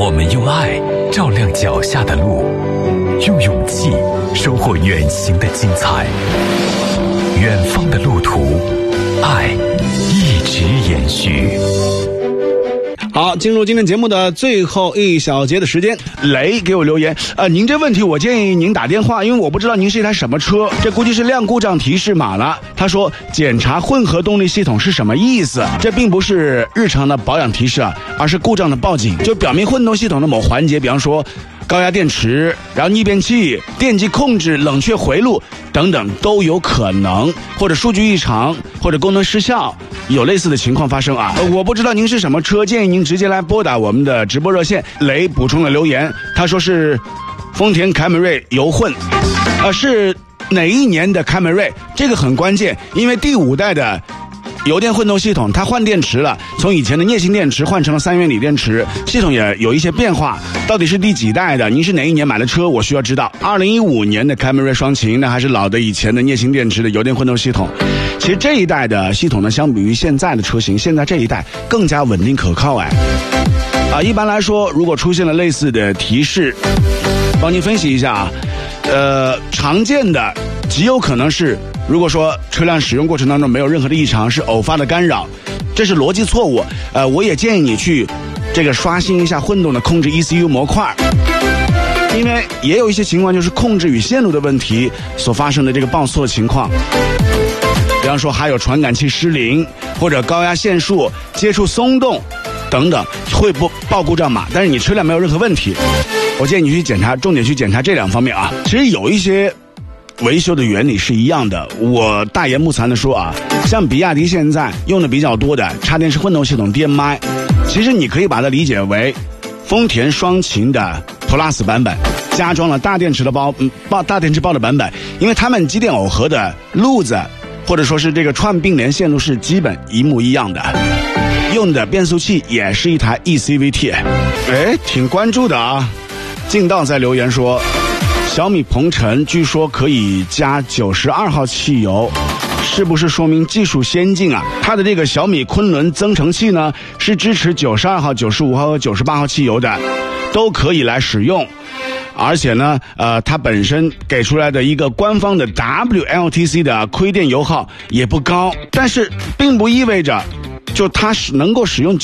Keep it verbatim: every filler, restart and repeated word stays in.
我们用爱照亮脚下的路，用勇气收获远行的精彩。远方的路途，爱一直延续。 好，进入今天节目的最后一小节的时间，雷给我留言，呃，您这问题我建议您打电话，因为我不知道您是一台什么车，这估计是亮故障提示码了。他说检查混合动力系统是什么意思？这并不是日常的保养提示啊，而是故障的报警，就表明混动系统的某环节，比方说高压电池，然后逆变器、电机控制、冷却回路等等都有可能，或者数据异常，或者功能失效，有类似的情况发生啊。我不知道您是什么车，建议您直接来拨打我们的直播热线。雷补充了留言，他说是丰田凯美瑞油混，呃，是哪一年的凯美瑞？这个很关键，因为第五代的油电混动系统它换电池了，从以前的镍锌电池换成了三元锂电池，系统也有一些变化。到底是第几代的？您是哪一年买的车？我需要知道。二零一五年的凯美瑞双擎，那还是老的以前的镍锌电池的油电混动系统。其实这一代的系统呢，相比于现在的车型，现在这一代更加稳定可靠。哎，啊，一般来说，如果出现了类似的提示，帮您分析一下啊。呃，常见的极有可能是，如果说车辆使用过程当中没有任何的异常，是偶发的干扰，这是逻辑错误。呃，我也建议你去这个刷新一下混动的控制 E C U 模块，因为也有一些情况就是控制与线路的问题所发生的这个报错情况，比方说还有传感器失灵或者高压线束接触松动等等，会不报故障码，但是你车辆没有任何问题。我建议你去检查，重点去检查这两方面啊。其实有一些维修的原理是一样的，我大言不惭的说啊，像比亚迪现在用的比较多的插电式混动系统 D M I， 其实你可以把它理解为丰田双擎的 Plus 版本，加装了大电池的包，嗯，包大电池包的版本，因为它们机电耦合的路子或者说是这个串并联线路是基本一模一样的，用的变速器也是一台 E C V T。 哎，挺关注的啊。静道在留言说，小米鹏程据说可以加九十二号汽油，是不是说明技术先进啊？它的这个小米昆仑增程器呢，是支持九十二号、九十五号和九十八号汽油的，都可以来使用。而且呢，呃，它本身给出来的一个官方的 W L T C 的亏电油耗也不高，但是并不意味着就它是能够使用